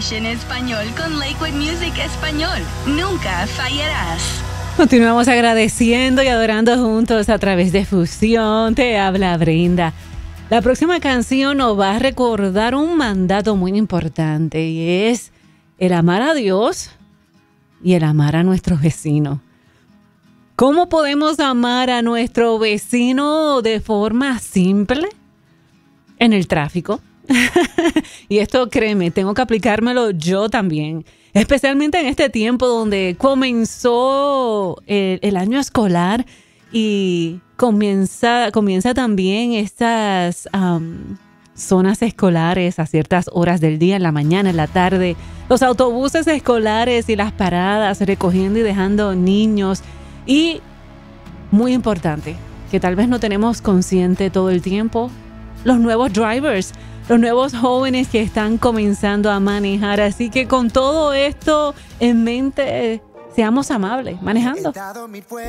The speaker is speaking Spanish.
Station Español con Lakewood Music Español. Nunca fallarás. Continuamos agradeciendo y adorando juntos a través de Fusión. Te habla Brenda. La próxima canción nos va a recordar un mandato muy importante y es el amar a Dios y el amar a nuestros vecinos. ¿Cómo podemos amar a nuestro vecino de forma simple? En el tráfico. Y esto, créeme, tengo que aplicármelo yo también. Especialmente en este tiempo donde comenzó el año escolar y comienza también estas zonas escolares a ciertas horas del día, en la mañana, en la tarde. Los autobuses escolares y las paradas recogiendo y dejando niños. Y muy importante, que tal vez no tenemos consciente todo el tiempo, los nuevos drivers, los nuevos jóvenes que están comenzando a manejar. Así que con todo esto en mente, seamos amables manejando.